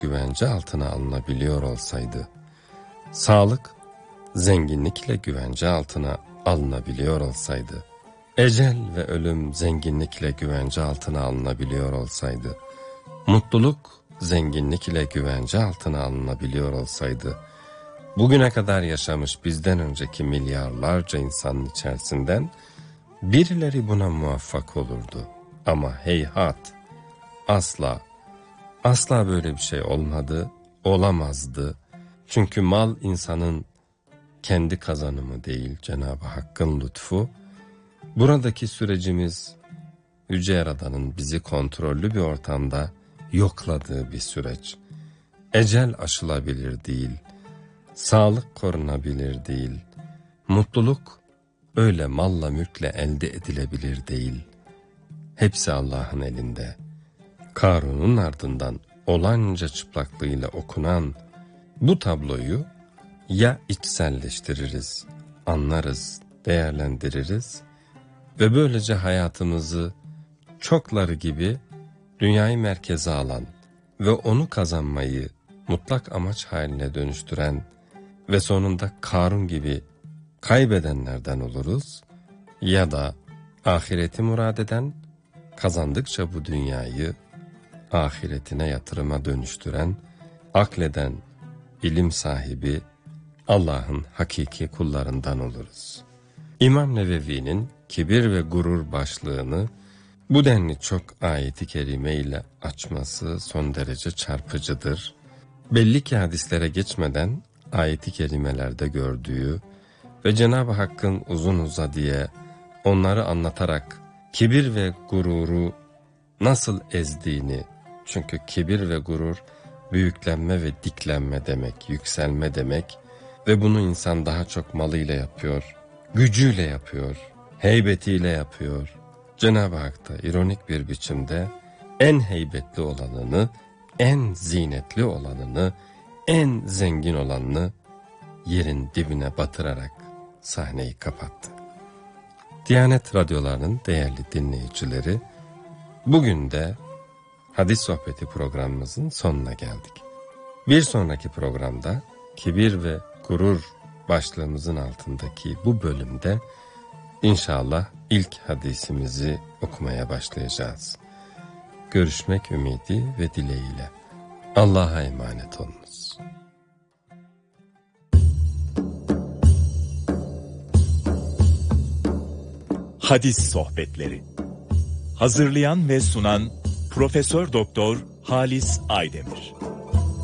güvence altına alınabiliyor olsaydı, sağlık zenginlikle güvence altına alınabiliyor olsaydı, ecel ve ölüm zenginlikle güvence altına alınabiliyor olsaydı, mutluluk zenginlikle güvence altına alınabiliyor olsaydı, bugüne kadar yaşamış bizden önceki milyarlarca insanın içerisinden birileri buna muvaffak olurdu. Ama heyhat, asla böyle bir şey olmadı, olamazdı. Çünkü mal insanın kendi kazanımı değil, Cenab-ı Hakk'ın lütfu. Buradaki sürecimiz Yüce Yaradan'ın bizi kontrollü bir ortamda yokladığı bir süreç. Ecel aşılabilir değil, sağlık korunabilir değil, mutluluk öyle malla mülkle elde edilebilir değil. Hepsi Allah'ın elinde. Karun'un ardından olanca çıplaklığıyla okunan bu tabloyu ya içselleştiririz, anlarız, değerlendiririz ve böylece hayatımızı çokları gibi dünyayı merkeze alan ve onu kazanmayı mutlak amaç haline dönüştüren ve sonunda Karun gibi kaybedenlerden oluruz, ya da ahireti murad eden, kazandıkça bu dünyayı ahiretine yatırıma dönüştüren, akleden, ilim sahibi Allah'ın hakiki kullarından oluruz. İmam Nevevi'nin kibir ve gurur başlığını bu denli çok ayeti kerime ile açması son derece çarpıcıdır. Belli ki hadislere geçmeden ayeti kerimelerde gördüğü ve Cenab-ı Hakk'ın uzun uzadıya onları anlatarak kibir ve gururu nasıl ezdiğini, çünkü kibir ve gurur büyüklenme ve diklenme demek, yükselme demek ve bunu insan daha çok malıyla yapıyor, gücüyle yapıyor, heybetiyle yapıyor. Cenab-ı Hak da ironik bir biçimde en heybetli olanını, en zinetli olanını, en zengin olanını yerin dibine batırarak sahneyi kapattı. Diyanet radyolarının değerli dinleyicileri, bugün de Hadis Sohbeti programımızın sonuna geldik. Bir sonraki programda kibir ve gurur başlığımızın altındaki bu bölümde İnşallah ilk hadisimizi okumaya başlayacağız. Görüşmek ümidi ve dileğiyle. Allah'a emanet olunuz. Hadis Sohbetleri. Hazırlayan ve sunan Profesör Doktor Halis Aydemir.